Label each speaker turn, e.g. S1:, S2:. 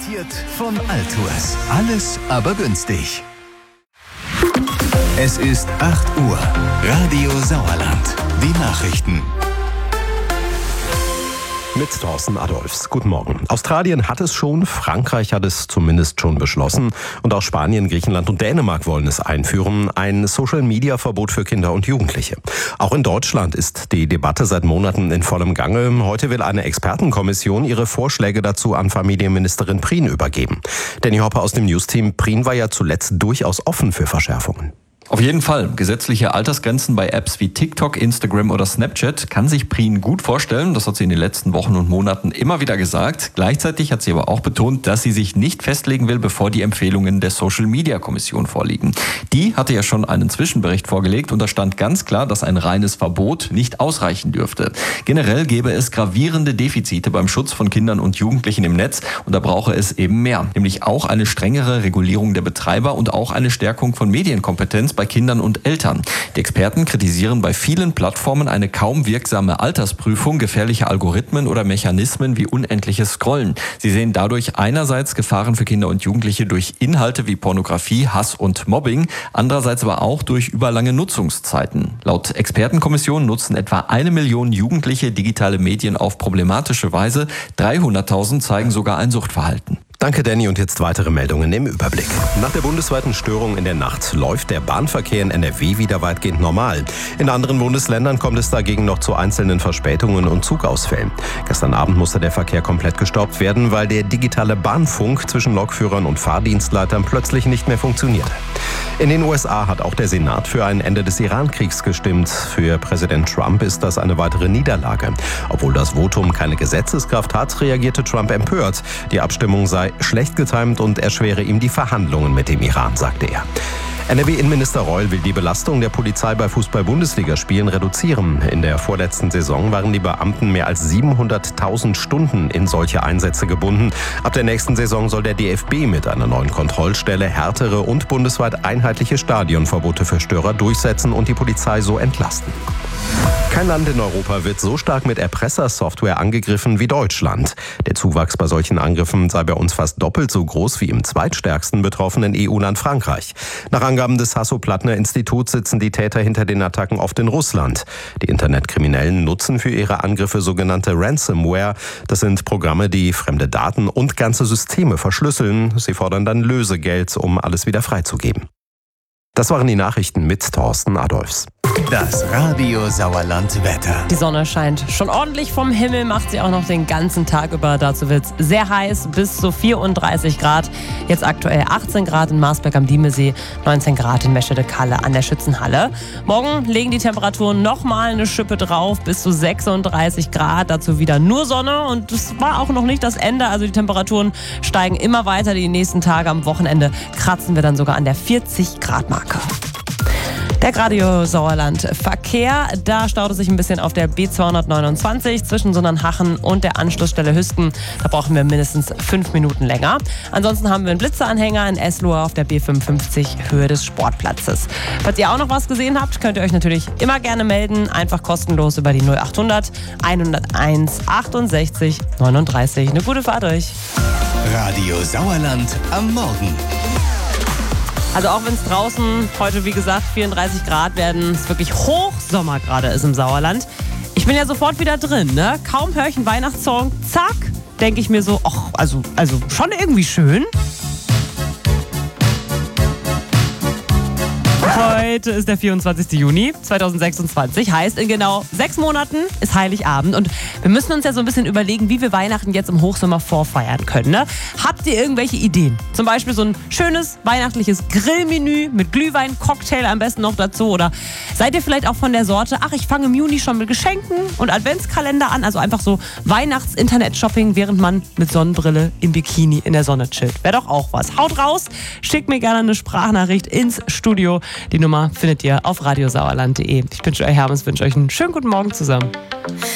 S1: Präsentiert von Altours. Alles aber günstig. Es ist 8 Uhr. Radio Sauerland. Die Nachrichten.
S2: Mit Thorsten Adolfs. Guten Morgen. Australien hat es schon, Frankreich hat es zumindest schon beschlossen und auch Spanien, Griechenland und Dänemark wollen es einführen. Ein Social-Media-Verbot für Kinder und Jugendliche. Auch in Deutschland ist die Debatte seit Monaten in vollem Gange. Heute will eine Expertenkommission ihre Vorschläge dazu an Familienministerin Prien übergeben. Danny Hopper aus dem News-Team. Prien war ja zuletzt durchaus offen für Verschärfungen.
S3: Auf jeden Fall. Gesetzliche Altersgrenzen bei Apps wie TikTok, Instagram oder Snapchat kann sich Prien gut vorstellen. Das hat sie in den letzten Wochen und Monaten immer wieder gesagt. Gleichzeitig hat sie aber auch betont, dass sie sich nicht festlegen will, bevor die Empfehlungen der Social-Media-Kommission vorliegen. Die hatte ja schon einen Zwischenbericht vorgelegt und da stand ganz klar, dass ein reines Verbot nicht ausreichen dürfte. Generell gäbe es gravierende Defizite beim Schutz von Kindern und Jugendlichen im Netz und da brauche es eben mehr. Nämlich auch eine strengere Regulierung der Betreiber und auch eine Stärkung von Medienkompetenz bei Kindern und Eltern. Die Experten kritisieren bei vielen Plattformen eine kaum wirksame Altersprüfung, gefährliche Algorithmen oder Mechanismen wie unendliches Scrollen. Sie sehen dadurch einerseits Gefahren für Kinder und Jugendliche durch Inhalte wie Pornografie, Hass und Mobbing, andererseits aber auch durch überlange Nutzungszeiten. Laut Expertenkommission nutzen etwa 1 Million Jugendliche digitale Medien auf problematische Weise. 300.000 zeigen sogar ein Suchtverhalten.
S2: Danke, Danny. Und jetzt weitere Meldungen im Überblick. Nach der bundesweiten Störung in der Nacht läuft der Bahnverkehr in NRW wieder weitgehend normal. In anderen Bundesländern kommt es dagegen noch zu einzelnen Verspätungen und Zugausfällen. Gestern Abend musste der Verkehr komplett gestoppt werden, weil der digitale Bahnfunk zwischen Lokführern und Fahrdienstleitern plötzlich nicht mehr funktionierte. In den USA hat auch der Senat für ein Ende des Iran-Kriegs gestimmt. Für Präsident Trump ist das eine weitere Niederlage. Obwohl das Votum keine Gesetzeskraft hat, reagierte Trump empört. Die Abstimmung sei schlecht getimt und erschwere ihm die Verhandlungen mit dem Iran, sagte er. NRW-Innenminister Reul will die Belastung der Polizei bei Fußball-Bundesligaspielen reduzieren. In der vorletzten Saison waren die Beamten mehr als 700.000 Stunden in solche Einsätze gebunden. Ab der nächsten Saison soll der DFB mit einer neuen Kontrollstelle härtere und bundesweit einheitliche Stadionverbote für Störer durchsetzen und die Polizei so entlasten. Kein Land in Europa wird so stark mit Erpressersoftware angegriffen wie Deutschland. Der Zuwachs bei solchen Angriffen sei bei uns fast doppelt so groß wie im zweitstärksten betroffenen EU-Land Frankreich. Nach Angaben des Hasso-Plattner-Instituts sitzen die Täter hinter den Attacken oft in Russland. Die Internetkriminellen nutzen für ihre Angriffe sogenannte Ransomware. Das sind Programme, die fremde Daten und ganze Systeme verschlüsseln. Sie fordern dann Lösegeld, um alles wieder freizugeben. Das waren die Nachrichten mit Thorsten Adolfs.
S1: Das Radio Sauerland Wetter.
S4: Die Sonne scheint schon ordentlich vom Himmel, macht sie auch noch den ganzen Tag über. Dazu wird es sehr heiß, bis zu 34 Grad. Jetzt aktuell 18 Grad in Marsberg am Diemelsee, 19 Grad in Meschede-Kalle an der Schützenhalle. Morgen legen die Temperaturen nochmal eine Schippe drauf, bis zu 36 Grad. Dazu wieder nur Sonne und das war auch noch nicht das Ende. Also die Temperaturen steigen immer weiter die nächsten Tage. Am Wochenende kratzen wir dann sogar an der 40 Grad Marke. Der Radio Sauerland Verkehr, da staut es sich ein bisschen auf der B229 zwischen Sonnenhachen und der Anschlussstelle Hüsten. Da brauchen wir mindestens 5 Minuten länger. Ansonsten haben wir einen Blitzeranhänger in Eslohe auf der B55 Höhe des Sportplatzes. Falls ihr auch noch was gesehen habt, könnt ihr euch natürlich immer gerne melden. Einfach kostenlos über die 0800 101 68 39. Eine gute Fahrt euch.
S1: Radio Sauerland am Morgen.
S4: Also auch wenn es draußen heute, wie gesagt, 34 Grad werden, es wirklich Hochsommer gerade ist im Sauerland. Ich bin ja sofort wieder drin, ne? Kaum höre ich einen Weihnachtssong, zack, denke ich mir so, ach, also schon irgendwie schön. Heute ist der 24. Juni 2026, heißt in genau 6 Monaten ist Heiligabend und wir müssen uns ja so ein bisschen überlegen, wie wir Weihnachten jetzt im Hochsommer vorfeiern können. Ne? Habt ihr irgendwelche Ideen? Zum Beispiel so ein schönes weihnachtliches Grillmenü mit Glühwein, Cocktail am besten noch dazu oder seid ihr vielleicht auch von der Sorte, ach, ich fange im Juni schon mit Geschenken und Adventskalender an, also einfach so Weihnachts-Internet-Shopping, während man mit Sonnenbrille im Bikini in der Sonne chillt. Wäre doch auch was. Haut raus, schickt mir gerne eine Sprachnachricht ins Studio. Die Nummer findet ihr auf radiosauerland.de. Ich wünsche euch einen schönen guten Morgen zusammen.